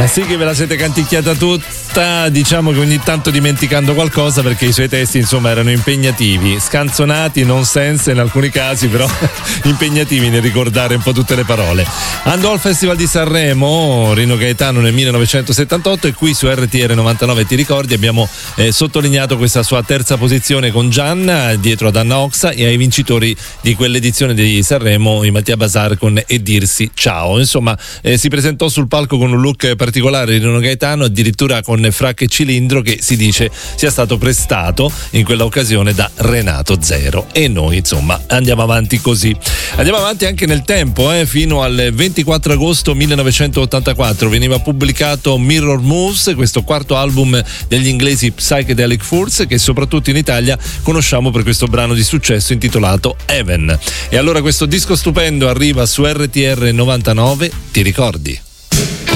Ma sì che ve la siete canticchiata tutta, diciamo che ogni tanto dimenticando qualcosa, perché i suoi testi insomma erano impegnativi, scanzonati, non sense in alcuni casi, però impegnativi nel ricordare un po' tutte le parole. Andò al Festival di Sanremo Rino Gaetano nel 1978 e qui su RTR 99 Ti ricordi abbiamo sottolineato questa sua terza posizione con Gianna dietro ad Anna Oxa e ai vincitori di quell'edizione di Sanremo, i Mattia Bazar con E dirsi ciao. Insomma si presentò sul palco con un look particolare di Rino Gaetano, addirittura con fracca e cilindro, che si dice sia stato prestato in quella occasione da Renato Zero. E noi insomma andiamo avanti così, andiamo avanti anche nel tempo, fino al 24 agosto 1984 veniva pubblicato Mirror Moves, questo quarto album degli inglesi Psychedelic Furs, che soprattutto in Italia conosciamo per questo brano di successo intitolato Heaven. E allora questo disco stupendo arriva su RTR 99, Ti ricordi?